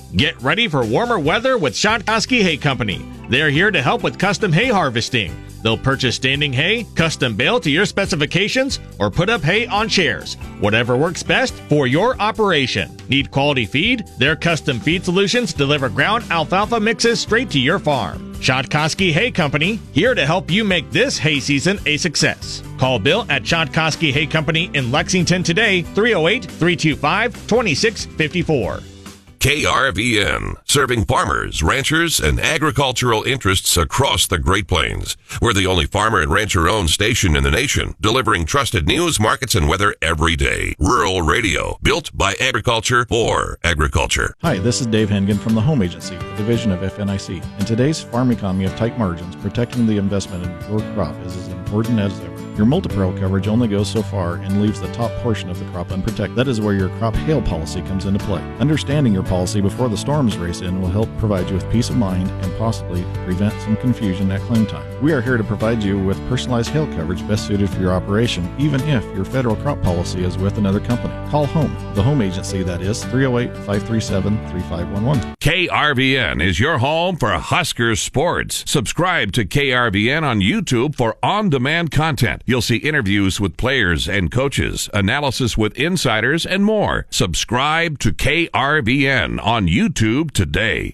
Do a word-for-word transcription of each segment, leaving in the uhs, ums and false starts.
Get ready for warmer weather with Shotkoski Hay Company. They're here to help with custom hay harvesting. They'll purchase standing hay, custom bale to your specifications, or put up hay on chairs. Whatever works best for your operation. Need quality feed? Their custom feed solutions deliver ground alfalfa mixes straight to your farm. Shotkoski Hay Company, here to help you make this hay season a success. Call Bill at Shotkoski Hay Company in Lexington today, three oh eight, three two five, two six five four. K R V N, serving farmers, ranchers, and agricultural interests across the Great Plains. We're the only farmer and rancher-owned station in the nation, delivering trusted news, markets, and weather every day. Rural radio, built by agriculture for agriculture. Hi, this is Dave Hengen from the Home Agency, a division of F N I C. In today's farm economy of tight margins, protecting the investment in your crop is as important as ever. Your Multi-Pro coverage only goes so far and leaves the top portion of the crop unprotected. That is where your crop hail policy comes into play. Understanding your policy before the storms race in will help provide you with peace of mind and possibly prevent some confusion at claim time. We are here to provide you with personalized hail coverage best suited for your operation, even if your federal crop policy is with another company. Call Home, the Home Agency, that is three oh eight, five three seven, three five one one. K R V N is your home for Huskers sports. Subscribe to K R V N on YouTube for on-demand content. You'll see interviews with players and coaches, analysis with insiders, and more. Subscribe to K R V N on YouTube today.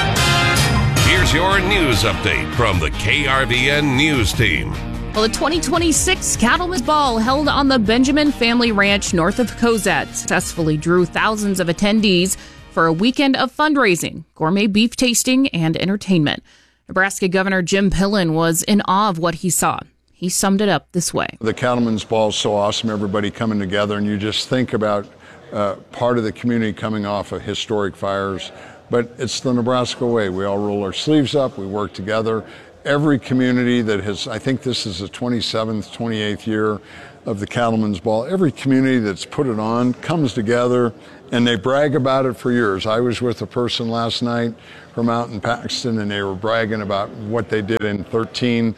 Here's your news update from the K R V N News Team. Well, the twenty twenty-six Cattlemen's Ball held on the Benjamin Family Ranch north of Cozad successfully drew thousands of attendees for a weekend of fundraising, gourmet beef tasting, and entertainment. Nebraska Governor Jim Pillen was in awe of what he saw. He summed it up this way. The Cattlemen's Ball is so awesome, everybody coming together, and you just think about uh, part of the community coming off of historic fires. But it's the Nebraska way. We all roll our sleeves up, we work together. Every community that has, I think this is the twenty-seventh, twenty-eighth year of the Cattlemen's Ball, every community that's put it on comes together and they brag about it for years. I was with a person last night from out in Paxton and they were bragging about what they did in thirteen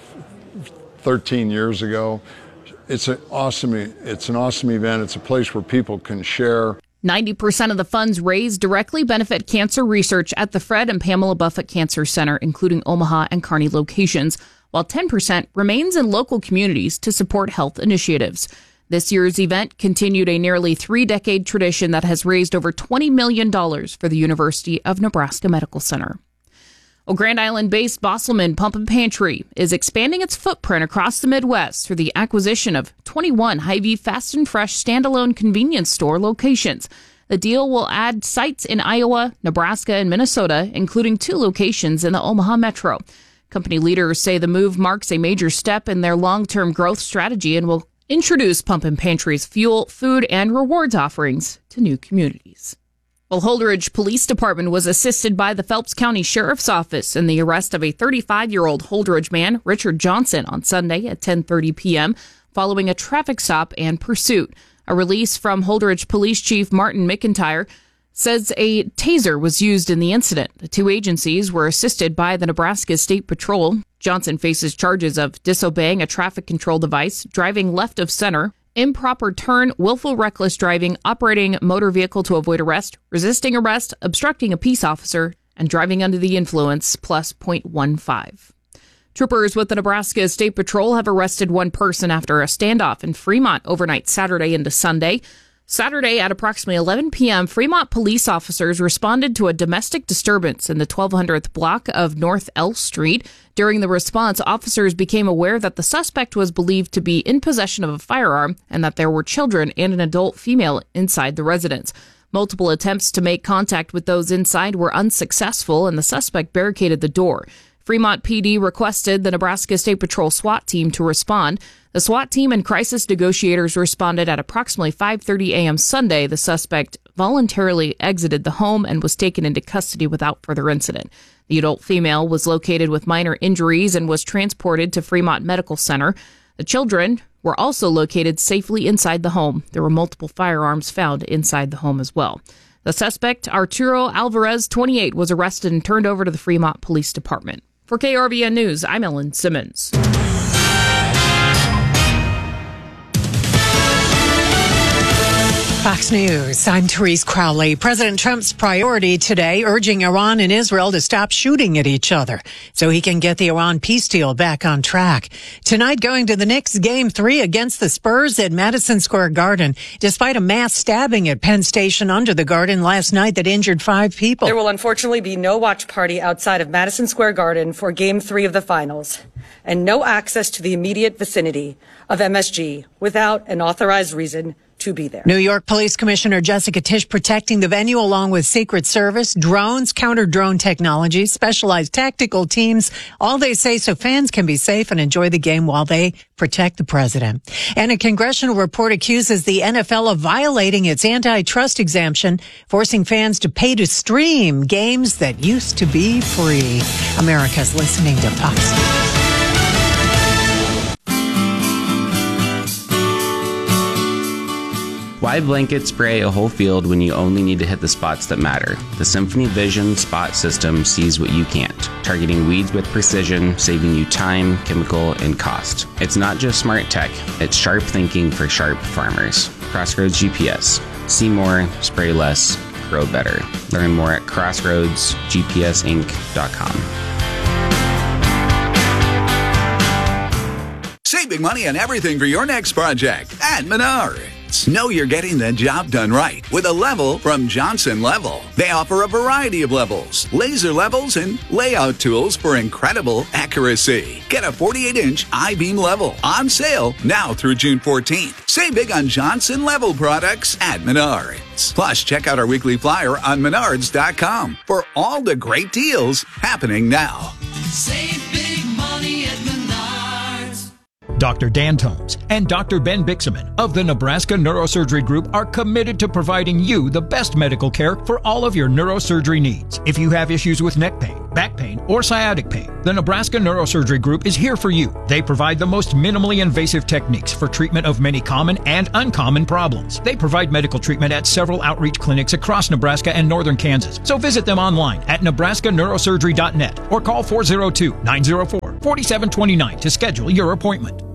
years ago. It's an awesome, it's an awesome event. It's a place where people can share. ninety percent of the funds raised directly benefit cancer research at the Fred and Pamela Buffett Cancer Center, including Omaha and Kearney locations, while ten percent remains in local communities to support health initiatives. This year's event continued a nearly three-decade tradition that has raised over twenty million dollars for the University of Nebraska Medical Center. Well, Grand Island-based Bosselman Pump and Pantry is expanding its footprint across the Midwest through the acquisition of twenty-one Hy-Vee Fast and Fresh standalone convenience store locations. The deal will add sites in Iowa, Nebraska, and Minnesota, including two locations in the Omaha metro. Company leaders say the move marks a major step in their long-term growth strategy and will introduce Pump and Pantry's fuel, food, and rewards offerings to new communities. Well, Holdrege Police Department was assisted by the Phelps County Sheriff's Office in the arrest of a thirty-five-year-old Holdrege man, Richard Johnson, on Sunday at ten thirty p.m. following a traffic stop and pursuit. A release from Holdrege Police Chief Martin McIntyre says a taser was used in the incident. The two agencies were assisted by the Nebraska State Patrol. Johnson faces charges of disobeying a traffic control device, driving left of center, improper turn, willful reckless driving, operating motor vehicle to avoid arrest, resisting arrest, obstructing a peace officer, and driving under the influence, plus point one five. Troopers with the Nebraska State Patrol have arrested one person after a standoff in Fremont overnight Saturday into Sunday. Saturday at approximately eleven p.m., Fremont police officers responded to a domestic disturbance in the twelve hundredth block of North L Street. During the response, officers became aware that the suspect was believed to be in possession of a firearm and that there were children and an adult female inside the residence. Multiple attempts to make contact with those inside were unsuccessful, and the suspect barricaded the door. Fremont P D requested the Nebraska State Patrol SWAT team to respond. The SWAT team and crisis negotiators responded at approximately five thirty a.m. Sunday. The suspect voluntarily exited the home and was taken into custody without further incident. The adult female was located with minor injuries and was transported to Fremont Medical Center. The children were also located safely inside the home. There were multiple firearms found inside the home as well. The suspect, Arturo Alvarez, twenty-eight, was arrested and turned over to the Fremont Police Department. For K R V N News, I'm Ellen Simmons. Fox News, I'm Therese Crowley. President Trump's priority today, urging Iran and Israel to stop shooting at each other so he can get the Iran peace deal back on track. Tonight, going to the Knicks game three against the Spurs at Madison Square Garden, despite a mass stabbing at Penn Station under the Garden last night that injured five people. There will unfortunately be no watch party outside of Madison Square Garden for game three of the finals, and no access to the immediate vicinity of M S G without an authorized reason to be there. New York Police Commissioner Jessica Tisch protecting the venue along with Secret Service, drones, counter-drone technology, specialized tactical teams, all they say so fans can be safe and enjoy the game while they protect the president. And a congressional report accuses the N F L of violating its antitrust exemption, forcing fans to pay to stream games that used to be free. America's listening to Fox News. Why blanket spray a whole field when you only need to hit the spots that matter? The Symphony Vision Spot System sees what you can't, targeting weeds with precision, saving you time, chemical, and cost. It's not just smart tech, it's sharp thinking for sharp farmers. Crossroads G P S. See more, spray less, grow better. Learn more at crossroads g p s inc dot com. Save big money on everything for your next project at Menards. Know you're getting the job done right with a level from Johnson Level. They offer a variety of levels, laser levels, and layout tools for incredible accuracy. Get a forty-eight inch I-beam level on sale now through June fourteenth. Save big on Johnson Level products at Menards. Plus, check out our weekly flyer on menards dot com for all the great deals happening now. Save big money at Menards. Doctor Dan Tomes and Doctor Ben Bixaman of the Nebraska Neurosurgery Group are committed to providing you the best medical care for all of your neurosurgery needs. If you have issues with neck pain, back pain, or sciatic pain, the Nebraska Neurosurgery Group is here for you. They provide the most minimally invasive techniques for treatment of many common and uncommon problems. They provide medical treatment at several outreach clinics across Nebraska and northern Kansas. So visit them online at nebraska neurosurgery dot net or call four oh two, nine oh four, four seven two nine to schedule your appointment.